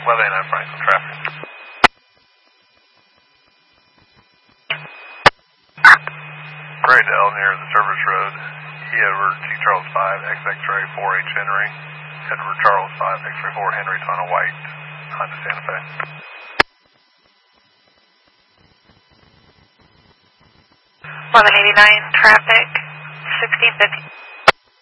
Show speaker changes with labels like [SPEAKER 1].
[SPEAKER 1] 1189 Franklin traffic. Graydale near the service road. E over T Charles 5, XX-ray 4H Henry. Head over Charles 5, X-ray 4 Henry, Tona White, Honda Santa Fe.
[SPEAKER 2] 1189 traffic, 1650.